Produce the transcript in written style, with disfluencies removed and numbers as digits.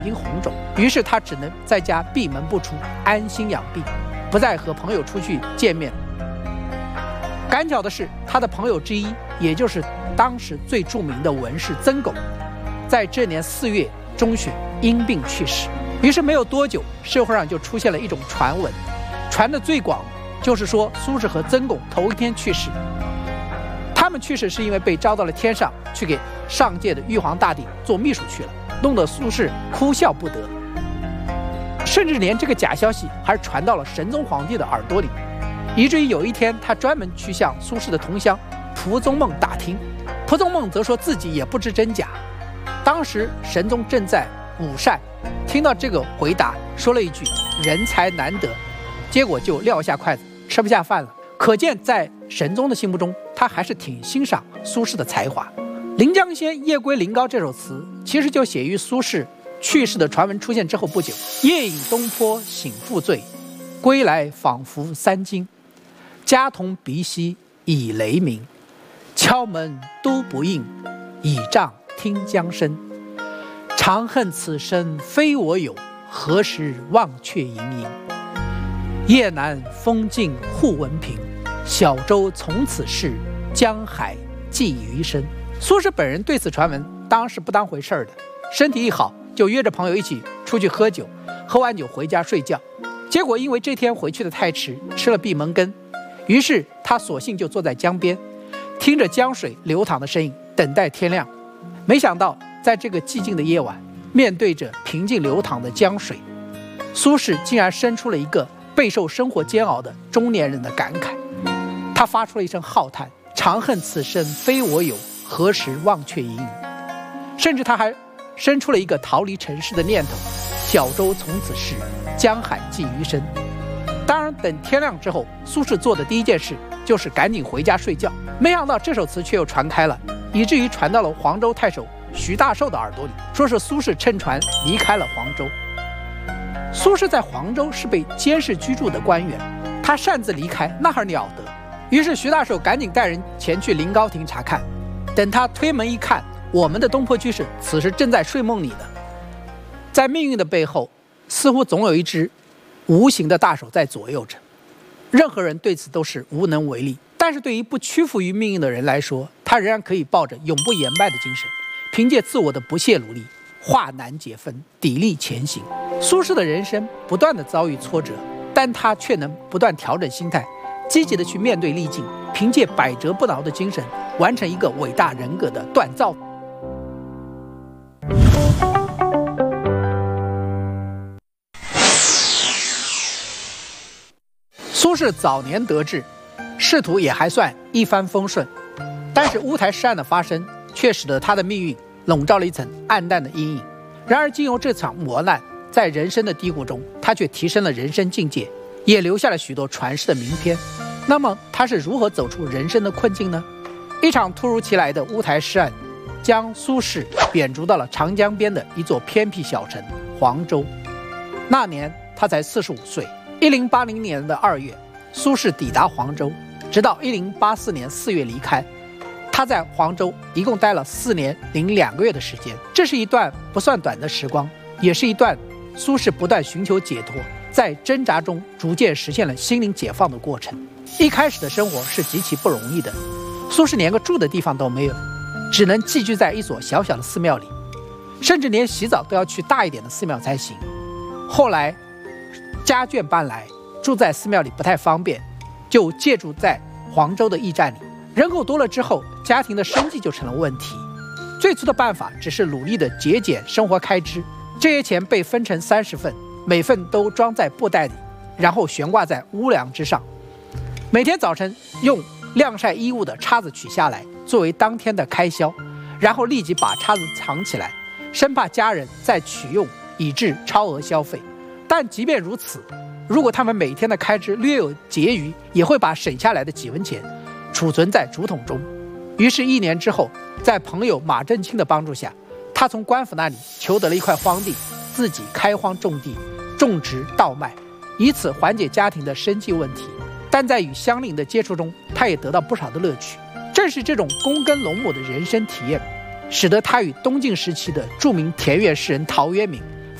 经红肿，于是他只能在家闭门不出，安心养病，不再和朋友出去见面。赶巧的是，他的朋友之一，也就是当时最著名的文士曾巩，在这年4月中旬因病去世。于是没有多久，社会上就出现了一种传闻，传得最广就是说苏轼和曾巩头一天去世。他们去世是因为被招到了天上，去给上届的玉皇大帝做秘书去了，弄得苏轼哭笑不得。甚至连这个假消息还传到了神宗皇帝的耳朵里，以至于有一天他专门去向苏轼的同乡蒲宗孟打听，蒲宗孟则说自己也不知真假。当时神宗正在午膳，听到这个回答，说了一句人才难得，结果就撂下筷子吃不下饭了。可见在神宗的心目中，他还是挺欣赏苏轼的才华。《临江仙·夜归临皋》这首词其实就写于苏轼去世的传闻出现之后不久。夜饮东坡醒复醉，归来仿佛3更。家童鼻息已雷鸣，敲门都不应，倚杖听江声。长恨此生非我有，何时忘却营营。夜难风静忽闻平，小舟从此逝，江海寄余生。苏轼本人对此传闻当然是不当回事的，身体一好就约着朋友一起出去喝酒，喝完酒回家睡觉。结果因为这天回去的太迟，吃了闭门羹，于是他索性就坐在江边，听着江水流淌的声音，等待天亮。没想到在这个寂静的夜晚，面对着平静流淌的江水，苏轼竟然生出了一个备受生活煎熬的中年人的感慨。他发出了一声浩叹，长恨此生非我有，何时忘却营营。甚至他还生出了一个逃离尘世的念头，小舟从此逝，江海寄余生。当然等天亮之后，苏轼做的第一件事就是赶紧回家睡觉。没想到这首词却又传开了，以至于传到了黄州太守徐大寿的耳朵里，说是苏轼乘船离开了黄州。苏轼在黄州是被监视居住的官员，他擅自离开那还了得。于是徐大寿赶紧带人前去临高亭查看，等他推门一看，我们的东坡居士此时正在睡梦里呢。在命运的背后，似乎总有一只无形的大手在左右着，任何人对此都是无能为力。但是对于不屈服于命运的人来说，他仍然可以抱着永不言败的精神，凭借自我的不懈努力，化难解纷，砥砺前行。苏轼的人生不断的遭遇挫折，但他却能不断调整心态，积极的去面对逆境，凭借百折不挠的精神，完成一个伟大人格的锻造。苏轼早年得志，仕途也还算一帆风顺，但是乌台诗案的发生却使得他的命运笼罩了一层暗淡的阴影。然而经由这场磨难，在人生的低谷中，他却提升了人生境界，也留下了许多传世的名篇。那么他是如何走出人生的困境呢？一场突如其来的乌台诗案将苏轼贬逐到了长江边的一座偏僻小城黄州。那年他才45岁。1080年的2月，苏轼抵达黄州，直到1084年4月离开。他在黄州一共待了4年零2个月的时间，这是一段不算短的时光，也是一段苏轼不断寻求解脱，在挣扎中逐渐实现了心灵解放的过程。一开始的生活是极其不容易的，苏轼连个住的地方都没有，只能寄居在一所小小的寺庙里，甚至连洗澡都要去大一点的寺庙才行。后来家眷搬来，住在寺庙里不太方便，就借住在黄州的驿站里。人口多了之后，家庭的生计就成了问题。最初的办法只是努力的节俭生活开支，这些钱被分成30份，每份都装在布袋里，然后悬挂在屋梁之上。每天早晨用晾晒衣物的叉子取下来作为当天的开销，然后立即把叉子藏起来，生怕家人再取用以致超额消费。但即便如此，如果他们每天的开支略有结余，也会把省下来的几文钱储存在竹筒中。于是1年之后，在朋友马正清的帮助下，他从官府那里求得了一块荒地，自己开荒种地，种植稻麦，以此缓解家庭的生计问题。但在与乡邻的接触中，他也得到不少的乐趣。正是这种躬耕农亩的人生体验，使得他与东晋时期的著名田园诗人陶渊明